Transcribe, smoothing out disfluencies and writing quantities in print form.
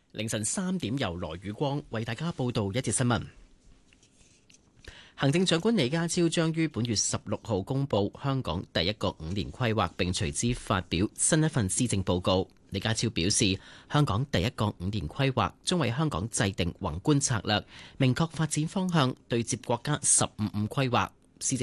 凌晨3點由羅宇光為大家報道一節新聞。行政長官李家超將於本月16號公布香港第一個5年規劃，並隨之發表新一份施政報告。李家超表示，香港第一個5年規劃將為香港制定宏觀策略，明確發展方向，對接國家15規劃，